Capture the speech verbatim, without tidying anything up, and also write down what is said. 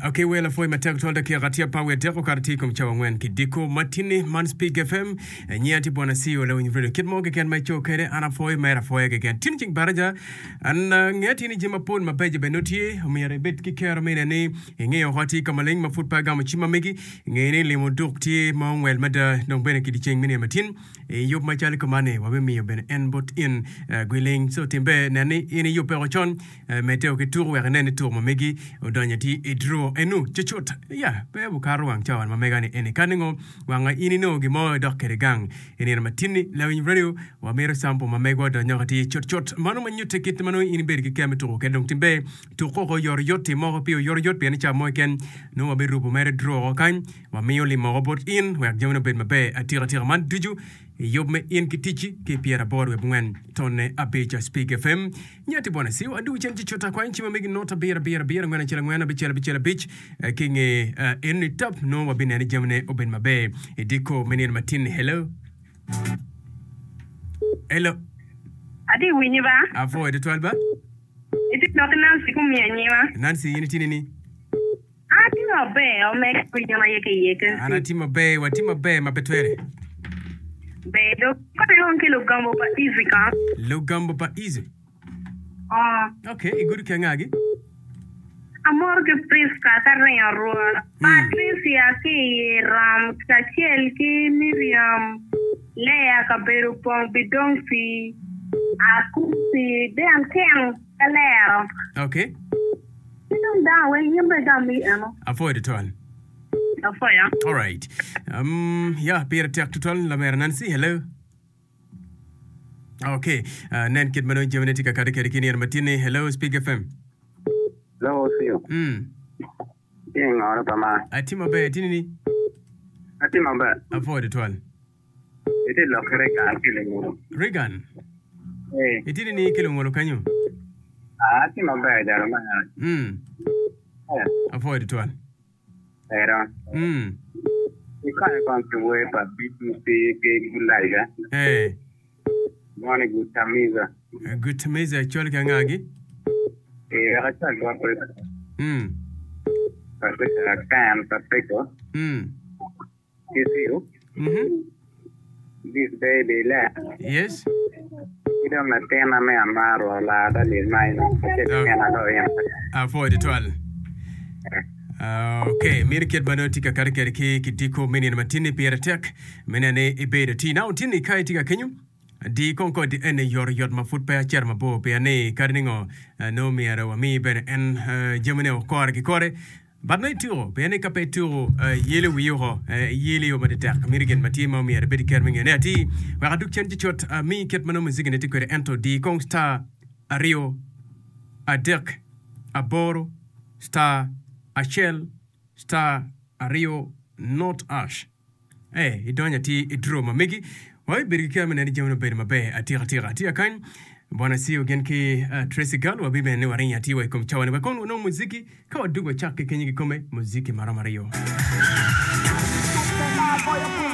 Okay, well, foi matek tolda kia gatia pawe deko karti kum chawa ngwen kidiko matini man speak F M nyati bwana siyo la univredo kit moge ken mai chokere ana foi mera foi ke ken tinjing baraja an ngati ni jima pon mabeje benotie umire bet ki kero mena ni nge yo hoti kamaling ma foot paga chima megi nge ni limo dukti ma ngwel mada no bene ki dicheng mini matin e yob ma chali komane wabe mi ben en bot in gwiling so timbe nani ini yo perochon meteo ke tour wer nene tour ma megi odanyati idro enu chichot ya be bukaru wang chawan mamega ni eni kaningo wanga ini no gimo dokere gang ini na matini la win radio wa mero sampo mamego do nyoti chot chot manu manyu tikit manu ini ber ki kame to ke dong timbe to ko ko yor yoti mo pio yor yot be ni cha mo ken no wa beru bu mere dro kan wa miyo li mo robot in wa jamno ben mabe atira tira man duju yob me in kitichi ke piera bor we bungen tonne abeja speak F M nyati bona si adu chenji chota kwa nchi mamegi nota bira bira bira ngwana chela ngwana bichela bichela bich kinge in top no wa binani jamne oben mabe ediko menien matin hello hello adi winyiba afo de twelve ba iti not Nancy kumyenyiba Nancy yini tinini ati mabe o make kunyama yeke yeke ana tima be wa tima be mabetwere Bedo, kata yon ke Lugambo pa easy ka? Lugambo pa easy? Ah. Okay, iguru kya ngagi? Amor ke priska karne ya roa. Patricia ke Ram, Kachel ke Miriam, Lea kaberu pong bidongsi, aku si Dan Ken kalero. Okay. Ito da we yembe da mi ano. Avoid it all. Afaya. All right. Um, yeah, Peter Tek Tuton, La Mère Nancy, hello. Okay. Uh, Nen Kid Mano Genetica Kadekini and Matini, hello, Speak F M. Hello, see you. Hmm. King or Pama. Atima Bay, Tini. Atima Bay. Avoid it all. It is like Regan killing. Regan. Hey. It didn't kill him, can you? Atima Bay, there, man. Hmm. Avoid it all. Era. Hmm. You can't come to work, but beating the good life. Hey. One good tamiza. Good tamiza, Chol Kangagi. Eh, I can't go for it. Hmm. But I can, but pickle. Hmm. You see, mm-hmm. This baby left. Yes. You don't understand me, I'm not a lot of this mine. Avoid it all. Uh, okay, mirket banotika karikere ki kitiko meni na matini Peter Tek menane ibede ti now tini kai tika kenyu di konko di ene yor yor ma foot pa cher ma bo pe ane karningo no mi ara wa mi ben en jemene o kore ki kore bad nay turo pe ane kape turo yele wi yo yele yo ma de tak mirgen matima mi ara bedi kerminge ne ati wa duk chen chot mi ket mano muziki ne tikore ento di kong star ario adek aboro star Achel, Star, Ario, Not Ash. Eh, idonya ti idro mamegi. Wai birika mena ni jamno beri mabe atira tira atia kan. Bwana siyo gen ki Tracy Gal wa bibe ne warin ya tiwa ikom chawane ba kono no muziki ka wadugo chake kenyi kome muziki mara mara yo.